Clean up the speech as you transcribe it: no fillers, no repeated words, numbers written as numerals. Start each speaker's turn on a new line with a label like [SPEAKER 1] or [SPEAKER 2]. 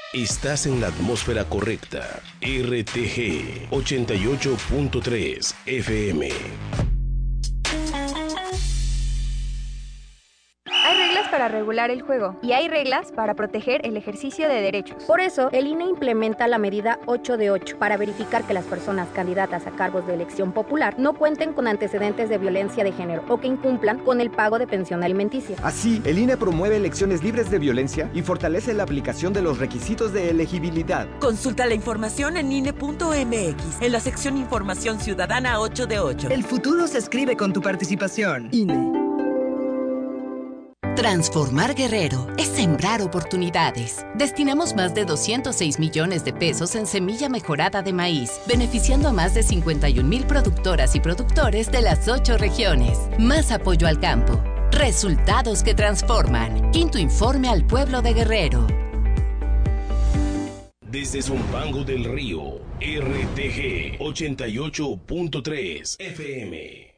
[SPEAKER 1] Estás en la atmósfera correcta. RTG 88.3 FM.
[SPEAKER 2] Hay reglas para regular el juego y hay reglas para proteger el ejercicio de derechos.
[SPEAKER 3] Por eso, el INE implementa la medida 8 de 8 para verificar que las personas candidatas a cargos de elección popular no cuenten con antecedentes de violencia de género o que incumplan con el pago de pensión alimenticia.
[SPEAKER 4] Así, el INE promueve elecciones libres de violencia y fortalece la aplicación de los requisitos de elegibilidad.
[SPEAKER 5] Consulta la información en INE.mx, en la sección Información Ciudadana 8 de 8.
[SPEAKER 6] El futuro se escribe con tu participación. INE.
[SPEAKER 7] Transformar Guerrero es sembrar oportunidades. Destinamos más de 206 millones de pesos en semilla mejorada de maíz, beneficiando a más de 51,000 productoras y productores de las 8 regiones. Más apoyo al campo. Resultados que transforman. Quinto informe al pueblo de Guerrero.
[SPEAKER 1] Desde Zumpango del Río, RTG 88.3 FM.